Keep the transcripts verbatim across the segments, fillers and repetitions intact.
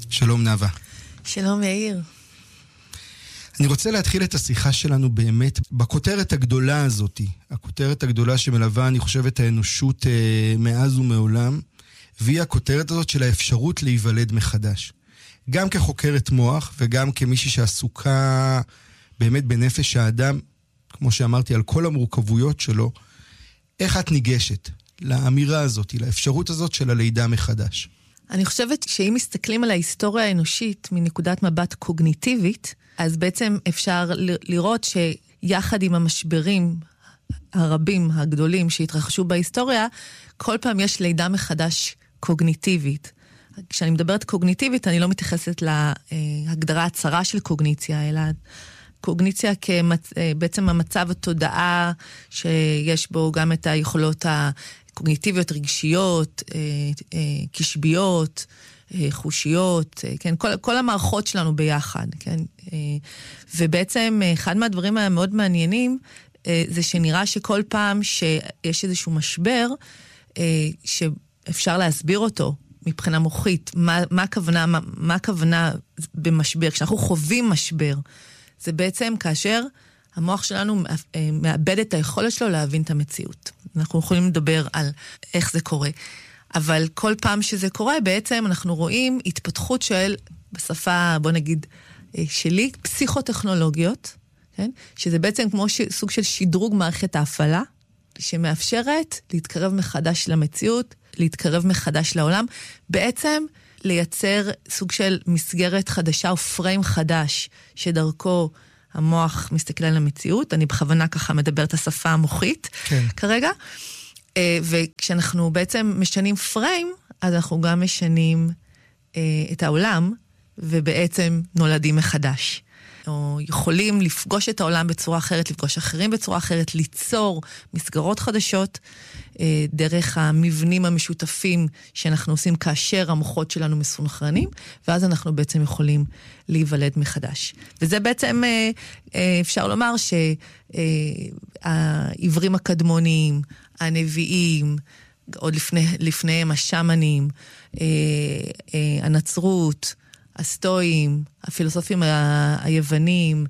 שלום נאווה. שלום יאיר. אני רוצה להתחיל את השיחה שלנו באמת בכותרת הגדולה הזאת, הכותרת הגדולה שמלווה, אני חושב, את האנושות אה, מאז ומעולם, והיא הכותרת הזאת של האפשרות להיוולד מחדש. גם כחוקרת מוח וגם כמישהי שעסוקה באמת בנפש האדם, כמו שאמרתי, על כל המורכבויות שלו, איך את ניגשת לאמירה הזאת, לאפשרות הזאת של הלידה מחדש? אני חושבת שאם מסתכלים על ההיסטוריה האנושית מנקודת מבט קוגניטיבית, אז בעצם אפשר לראות שיחד עם המשברים הרבים, הגדולים שהתרחשו בהיסטוריה, כל פעם יש לידה מחדש קוגניטיבית. כשאני מדברת קוגניטיבית, אני לא מתייחסת להגדרה הצרה של קוגניציה, אלא קוגניציה כבעצם המצב התודעה שיש בו גם את היכולות הקוגניטיביות, רגשיות, קשביות, חושיות, כן, כל, כל המערכות שלנו ביחד, כן, ובעצם אחד מהדברים המאוד מעניינים, זה שנראה שכל פעם שיש איזשהו משבר, שאפשר להסביר אותו מבחינה מוחית, מה, מה הכוונה, מה, מה הכוונה במשבר, כשאנחנו חווים משבר, זה בעצם כאשר המוח שלנו מאבד את היכולת שלו להבין את המציאות. אנחנו יכולים לדבר על איך זה קורה. אבל כל פעם שזה קורה, בעצם אנחנו רואים התפתחות של, בשפה, בוא נגיד, שלי, פסיכוטכנולוגיות, כן? שזה בעצם כמו ש... סוג של שדרוג מערכת ההפעלה, שמאפשרת להתקרב מחדש למציאות, להתקרב מחדש לעולם, בעצם לייצר סוג של מסגרת חדשה או פריים חדש, שדרכו המוח מסתכל על המציאות. אני בכוונה ככה מדברת השפה המוחית, כן. כרגע. וכשאנחנו בעצם משנים פריים, אז אנחנו גם משנים את העולם, ובעצם נולדים מחדש. או יכולים לפגוש את העולם בצורה אחרת, לפגוש אחרים בצורה אחרת, ליצור מסגרות חדשות, דרך המבנים המשותפים שאנחנו עושים כאשר המוחות שלנו מסונכרנים, ואז אנחנו בעצם יכולים להיוולד מחדש. וזה בעצם, אפשר לומר שהעברים הקדמוניים, הנביאים, עוד לפני, לפניהם השמנים, הנצרות, הסטואים, הפילוסופים היוונים,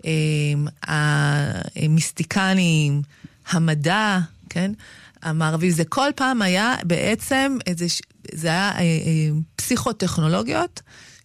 המיסטיקנים, המדע, כן? המערבי, זה כל פעם היה בעצם, זה היה פסיכוטכנולוגיות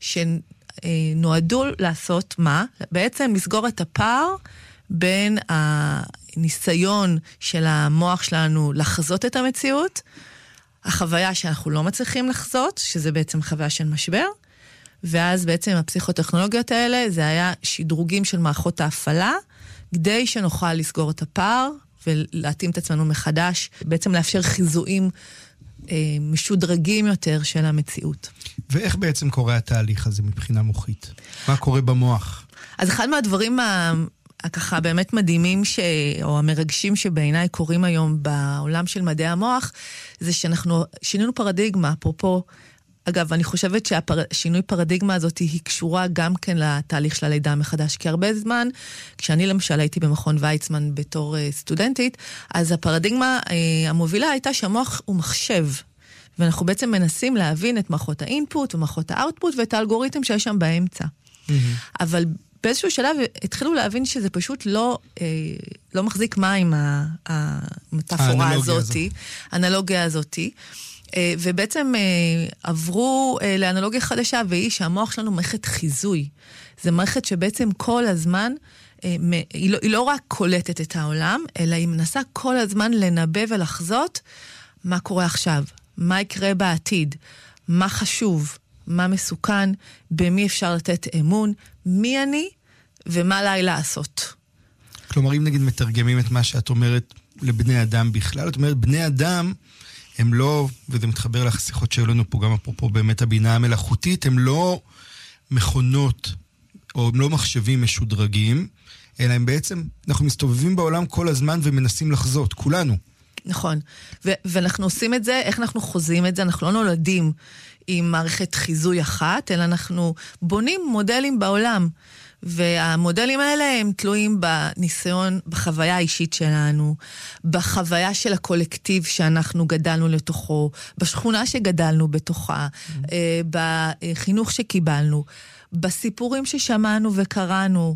שנועדו לעשות מה? בעצם לסגור את הפער בין הניסיון של המוח שלנו לחזות את המציאות, החוויה שאנחנו לא מצליחים לחזות, שזה בעצם חוויה של משבר, ואז בעצם הפסיכוטכנולוגיות האלה, זה היה שדרוגים של מערכות ההפעלה, כדי שנוכל לסגור את הפער, ולהתאים את עצמנו מחדש, בעצם לאפשר חיזויים אה, משודרגים יותר של המציאות. ואיך בעצם קורה התהליך הזה מבחינה מוחית? מה קורה במוח? אז אחד מהדברים ה... ככה באמת מדהימים ש... או המרגשים שבעיניי קורים היום בעולם של מדעי המוח, זה שאנחנו שינינו פרדיגמה, אפרופו, אגב, אני חושבת שהשינוי פרדיגמה הזאת היא קשורה גם כן לתהליך של הלידה מחדש, כי הרבה זמן, כשאני למשל הייתי במכון ויצמן בתור סטודנטית, אז הפרדיגמה המובילה הייתה שהמוח הוא מחשב, ואנחנו בעצם מנסים להבין את מערכות האינפוט ומערכות האוטפוט ואת האלגוריתם שיש שם באמצע. Mm-hmm. אבל באיזשהו שלב התחילו להבין שזה פשוט לא, לא מחזיק מים המטאפורה הזאת, האנלוגיה הזאת, ובעצם עברו לאנלוגיה חדשה, והיא שהמוח שלנו מערכת חיזוי. זה מערכת שבעצם כל הזמן, היא לא, היא לא רק קולטת את העולם, אלא היא מנסה כל הזמן לנבא ולחזות מה קורה עכשיו, מה יקרה בעתיד, מה חשוב, מה מסוכן, במי אפשר לתת אמון, מי אני ומה עליי לעשות. כלומר, אם נגיד מתרגמים את מה שאת אומרת לבני אדם בכלל, את אומרת, בני אדם הם לא, וזה מתחבר לשיחות שהיו לנו פה גם אפרופו באמת הבינה המלאכותית, הם לא מכונות או הם לא מחשבים משודרגים, אלא הם בעצם, אנחנו מסתובבים בעולם כל הזמן ומנסים לחזות, כולנו. נכון, ו- ואנחנו עושים את זה, איך אנחנו חוזים את זה? אנחנו לא נולדים עם מערכת חיזוי אחת, אלא אנחנו בונים מודלים בעולם. והמודלים האלה הם תלויים בניסיון, בחוויה האישית שלנו, בחוויה של הקולקטיב שאנחנו גדלנו לתוכו, בשכונה שגדלנו בתוכה, mm-hmm. בחינוך שקיבלנו, בסיפורים ששמענו וקראנו,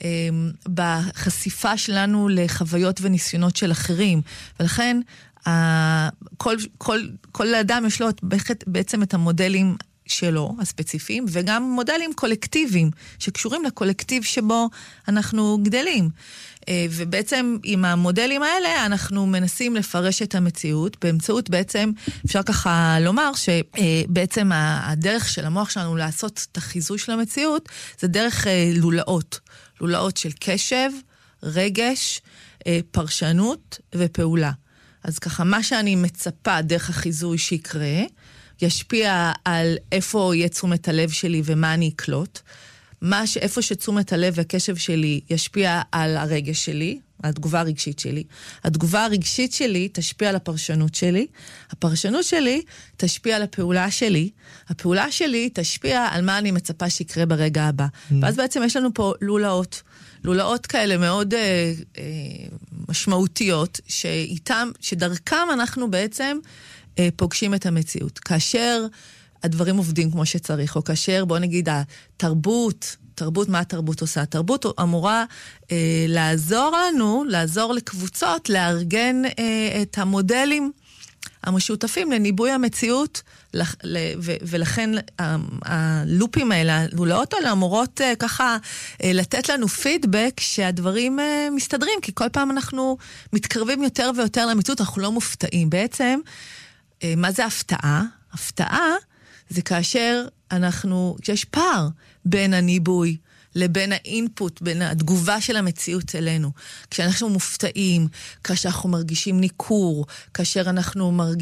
בחשיפה שלנו לחוויות וניסיונות של אחרים. ולכן, כל, כל, כל אדם יש לו בעצם את המודלים שלו, הספציפיים, וגם מודלים קולקטיביים, שקשורים לקולקטיב שבו אנחנו גדלים. ובעצם עם המודלים האלה, אנחנו מנסים לפרש את המציאות, באמצעות בעצם, אפשר ככה לומר, שבעצם הדרך של המוח שלנו לעשות את החיזוי של המציאות, זה דרך לולאות. לולאות של קשב, רגש, פרשנות ופעולה. אז ככה, מה שאני מצפה דרך החיזוי שיקרה, ישפיע על איפה יהיה תשומת הלב שלי ומה אני אקלוט. מה ש... איפה שתשומת הלב והקשב שלי ישפיע על הרגש שלי, על התגובה הרגשית שלי. התגובה הרגשית שלי תשפיע על הפרשנות שלי. הפרשנות שלי תשפיע על הפעולה שלי. הפעולה שלי תשפיע על מה אני מצפה שיקרה ברגע הבא. Mm. ואז בעצם יש לנו פה לולאות. לולאות כאלה מאוד אה, אה, משמעותיות, שאיתם, שדרכם אנחנו בעצם פוגשים את המציאות. כאשר הדברים עובדים כמו שצריך, או כאשר, בוא נגיד, התרבות, תרבות, מה התרבות עושה? התרבות אמורה אה, לעזור לנו, לעזור לקבוצות, לארגן אה, את המודלים המשותפים לניבוי המציאות, לח, ל, ו, ולכן ה, הלופים האלה, הלולאות האלה, אמורות אה, ככה אה, לתת לנו פידבק שהדברים אה, מסתדרים, כי כל פעם אנחנו מתקרבים יותר ויותר למציאות, אנחנו לא מופתעים. בעצם, מה זה הפתעה? הפתעה זה כאשר אנחנו, כשיש פער בין הניבוי לבין האינפוט, בין התגובה של המציאות אלינו. כשאנחנו מופתעים, כאשר אנחנו מרגישים ניכור, כאשר אנחנו מרגישים